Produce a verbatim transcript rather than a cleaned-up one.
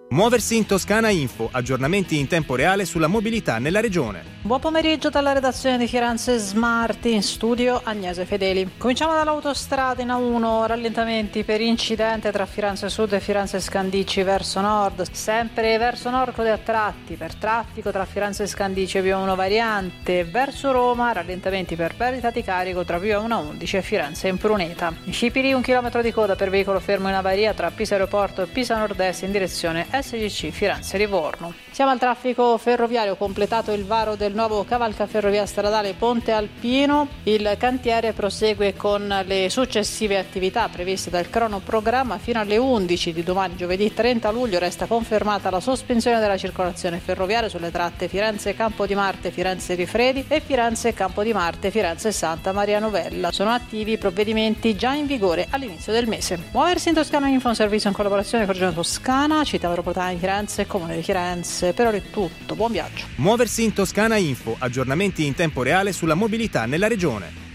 Muoversi in Toscana Info, aggiornamenti in tempo reale sulla mobilità nella regione. Buon pomeriggio dalla redazione di Firenze Smart, in studio Agnese Fedeli. Cominciamo dall'autostrada in A uno, rallentamenti per incidente tra Firenze Sud e Firenze Scandicci verso nord, sempre verso nord code a tratti per traffico tra Firenze Scandicci e via uno variante, verso Roma rallentamenti per perdita di carico tra via uno undici e Firenze Impruneta. In Scipili un chilometro di coda per veicolo fermo in avaria tra Pisa Aeroporto e Pisa Nord-Est in direzione S G C Firenze Livorno. Siamo al traffico ferroviario, completato il varo del nuovo cavalcaferrovia stradale Ponte Alpino. Il cantiere prosegue con le successive attività previste dal cronoprogramma. Fino alle undici di domani, giovedì trenta luglio, resta confermata la sospensione della circolazione ferroviaria sulle tratte Firenze Campo di Marte, Firenze Rifredi e Firenze Campo di Marte, Firenze Santa Maria Novella. Sono attivi i provvedimenti già in vigore all'inizio del mese. Muoversi in Toscana Info, un servizio in collaborazione con Regione Toscana, Città metropolitana di Firenze e Comune di Firenze. Per ora è tutto, buon viaggio. Muoversi in Toscana Info, aggiornamenti in tempo reale sulla mobilità nella regione.